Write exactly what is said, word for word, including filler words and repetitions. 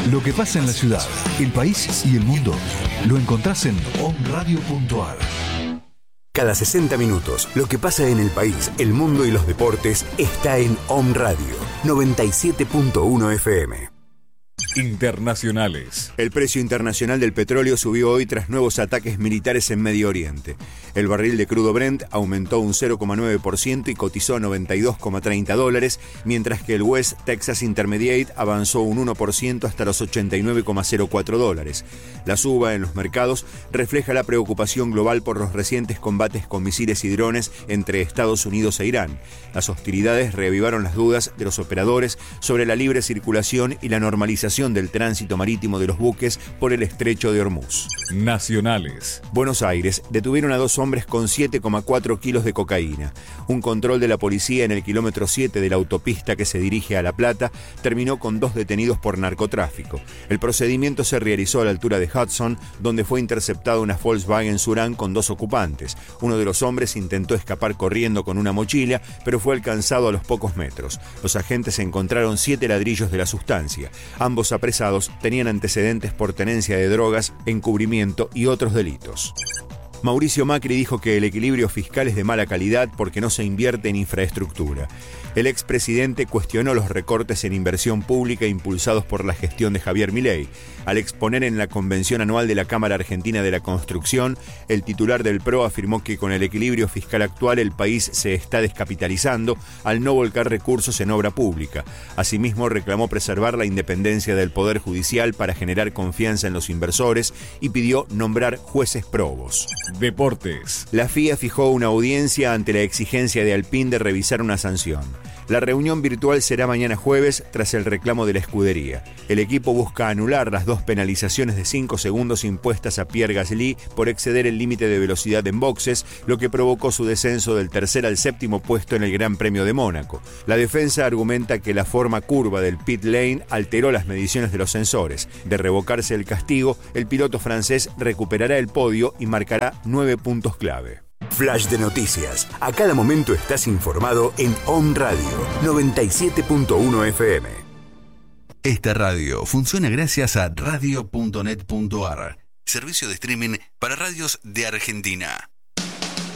Lo que pasa en la ciudad, el país y el mundo lo encontrás en omradio punto ar. Cada sesenta minutos, lo que pasa en el país, el mundo y los deportes está en Om Radio noventa y siete punto uno F M. Internacionales. El precio internacional del petróleo subió hoy tras nuevos ataques militares en Medio Oriente. El barril de crudo Brent aumentó un cero coma nueve por ciento y cotizó noventa y dos coma treinta dólares, mientras que el West Texas Intermediate avanzó un uno por ciento hasta los ochenta y nueve coma cero cuatro dólares. La suba en los mercados refleja la preocupación global por los recientes combates con misiles y drones entre Estados Unidos e Irán. Las hostilidades reavivaron las dudas de los operadores sobre la libre circulación y la normalización del tránsito marítimo de los buques por el estrecho de Hormuz. Nacionales. Buenos Aires detuvieron a dos hombres con siete coma cuatro kilos de cocaína. Un control de la policía en el kilómetro siete de la autopista que se dirige a La Plata terminó con dos detenidos por narcotráfico. El procedimiento se realizó a la altura de Hudson, donde fue interceptada una Volkswagen Surán con dos ocupantes. Uno de los hombres intentó escapar corriendo con una mochila, pero fue alcanzado a los pocos metros. Los agentes encontraron siete ladrillos de la sustancia. Ambos apresados tenían antecedentes por tenencia de drogas, encubrimiento y otros delitos. Mauricio Macri dijo que el equilibrio fiscal es de mala calidad porque no se invierte en infraestructura. El expresidente cuestionó los recortes en inversión pública impulsados por la gestión de Javier Milei. Al exponer en la convención anual de la Cámara Argentina de la Construcción, el titular del P R O afirmó que con el equilibrio fiscal actual el país se está descapitalizando al no volcar recursos en obra pública. Asimismo, reclamó preservar la independencia del Poder Judicial para generar confianza en los inversores y pidió nombrar jueces probos. Deportes. La F I A fijó una audiencia ante la exigencia de Alpine de revisar una sanción. La reunión virtual será mañana jueves tras el reclamo de la escudería. El equipo busca anular las dos penalizaciones de cinco segundos impuestas a Pierre Gasly por exceder el límite de velocidad en boxes, lo que provocó su descenso del tercer al séptimo puesto en el Gran Premio de Mónaco. La defensa argumenta que la forma curva del pit lane alteró las mediciones de los sensores. De revocarse el castigo, el piloto francés recuperará el podio y marcará nueve puntos clave. Flash de noticias. A cada momento estás informado en Om Radio noventa y siete punto uno F M. Esta radio funciona gracias a radio punto net punto ar, servicio de streaming para radios de Argentina.